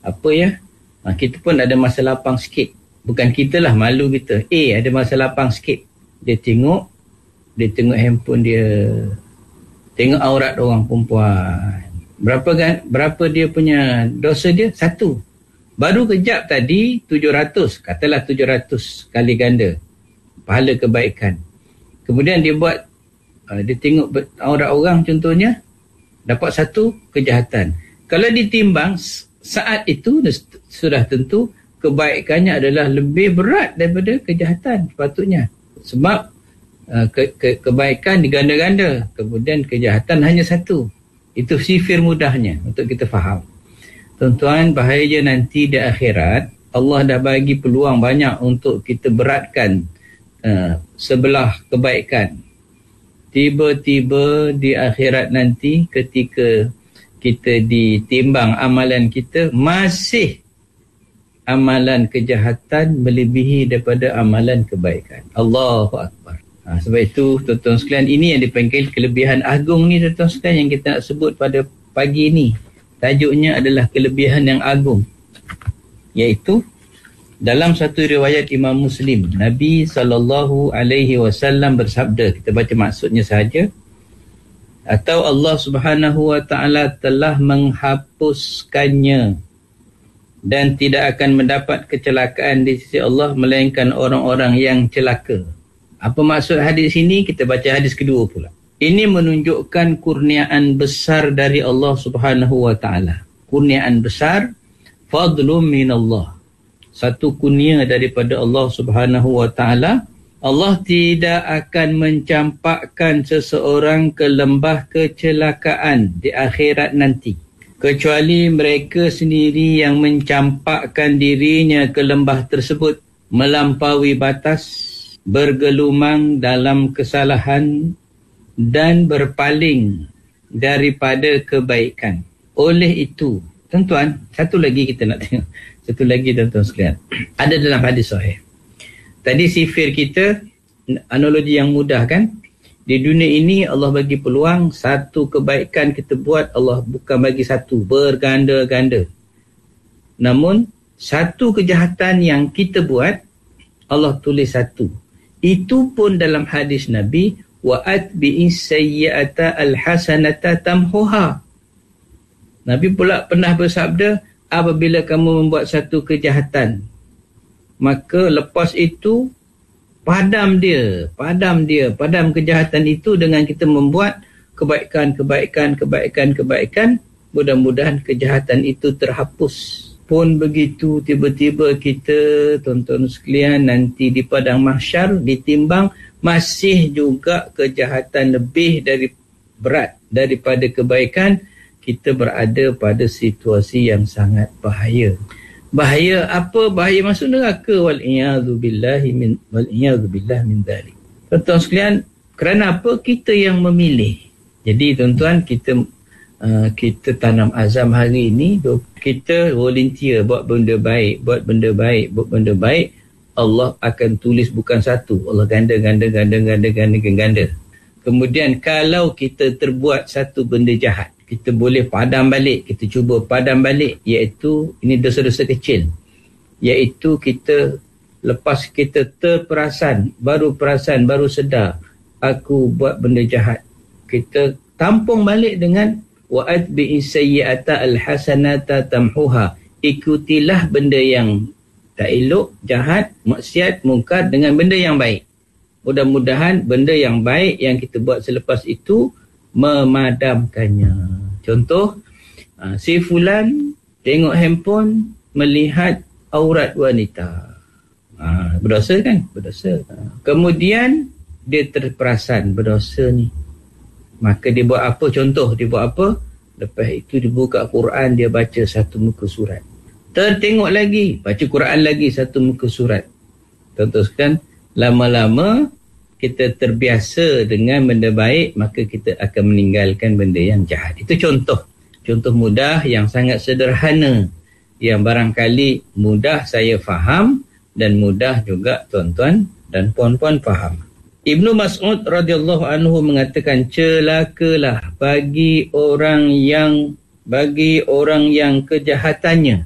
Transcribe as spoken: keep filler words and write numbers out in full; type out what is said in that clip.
apa ya, ha, kita pun ada masa lapang sikit. Bukan kita lah, malu kita. Eh, ada masa lapang sikit. Dia tengok, dia tengok handphone dia, tengok aurat orang perempuan. Berapa kan, berapa dia punya dosa dia? Satu. Baru kejap tadi tujuh ratus, katalah tujuh ratus kali ganda pahala kebaikan. Kemudian dia buat, uh, dia tengok aurat orang contohnya, dapat satu kejahatan. Kalau ditimbang saat itu sudah tentu kebaikannya adalah lebih berat daripada kejahatan sepatutnya. Sebab uh, ke, ke, kebaikan diganda-ganda, kemudian kejahatan hanya satu. Itu sifir mudahnya untuk kita faham. Tuan-tuan, bahaya nanti di akhirat, Allah dah bagi peluang banyak untuk kita beratkan uh, sebelah kebaikan. Tiba-tiba di akhirat nanti ketika kita ditimbang amalan kita, masih amalan kejahatan melebihi daripada amalan kebaikan. Allahu Akbar. Ha, sebab itu tuan-tuan sekalian, ini yang dipanggil kelebihan agung ni tuan-tuan sekalian, yang kita nak sebut pada pagi ni. Tajuknya adalah kelebihan yang agung, iaitu dalam satu riwayat Imam Muslim, Nabi sallallahu alaihi wasallam bersabda, kita baca maksudnya sahaja, atau Allah Subhanahu wa taala telah menghapuskannya dan tidak akan mendapat kecelakaan di sisi Allah melainkan orang-orang yang celaka. Apa maksud hadis ini? Kita baca hadis kedua pula. Ini menunjukkan kurniaan besar dari Allah Subhanahu wa taala. Kurniaan besar, fadlun minallah. Satu kurnia daripada Allah Subhanahu wa taala. Allah tidak akan mencampakkan seseorang ke lembah kecelakaan di akhirat nanti, kecuali mereka sendiri yang mencampakkan dirinya ke lembah tersebut, melampaui batas, bergelumang dalam kesalahan dan berpaling daripada kebaikan. Oleh itu, tuan-tuan, satu lagi kita nak tengok. Satu lagi tuan-tuan sekalian. Ada dalam hadis sahih. Tadi sifir kita, analogi yang mudah kan? Di dunia ini Allah bagi peluang, satu kebaikan kita buat, Allah bukan bagi satu, berganda-ganda. Namun, satu kejahatan yang kita buat, Allah tulis satu. Itu pun dalam hadis Nabi, wa atbi'is sayyi'ata alhasanata tamhuha. Nabi pula pernah bersabda, apabila kamu membuat satu kejahatan, maka lepas itu padam dia, padam dia, padam kejahatan itu dengan kita membuat kebaikan, kebaikan, kebaikan, kebaikan. Mudah-mudahan kejahatan itu terhapus. Pun begitu, tiba-tiba kita, tuan-tuan sekalian, nanti di padang mahsyar ditimbang, masih juga kejahatan lebih dari berat daripada kebaikan. Kita berada pada situasi yang sangat bahaya. Bahaya apa? Bahaya masuk neraka. Wal'iyadzubillahi min wal'iyadzubillah min dzalik. Tuan-tuan sekalian, kerana apa? Kita yang memilih. Jadi tuan-tuan, kita uh, kita tanam azam hari ini, kita volunteer buat benda baik, buat benda baik, buat benda baik. Allah akan tulis bukan satu, Allah ganda, ganda, ganda, ganda, ganda, ganda. Kemudian kalau kita terbuat satu benda jahat, kita boleh padam balik, kita cuba padam balik, iaitu ini dosa-dosa kecil, iaitu kita lepas kita terperasan, baru perasan, baru sedar aku buat benda jahat, kita tampung balik dengan wa atbi'is sayyi'ata alhasanata tamhuha. Ikutilah benda yang tak elok, jahat, maksiat, mungkar dengan benda yang baik. Mudah-mudahan benda yang baik yang kita buat selepas itu memadamkannya. Contoh, si fulan tengok handphone, melihat aurat wanita. Ha, berdosa kan? Berdosa. Ha. Kemudian dia terperasan berdosa ni. Maka dia buat apa? Contoh, dia buat apa? Lepas itu dia buka Quran, dia baca satu muka surat. Tertengok lagi, baca Quran lagi satu muka surat. Contohkan, lama-lama kita terbiasa dengan benda baik, maka kita akan meninggalkan benda yang jahat. Itu contoh. Contoh mudah yang sangat sederhana, yang barangkali mudah saya faham dan mudah juga tuan-tuan dan puan-puan faham. Ibnu Mas'ud radhiyallahu anhu mengatakan, celakalah bagi orang yang bagi orang yang kejahatannya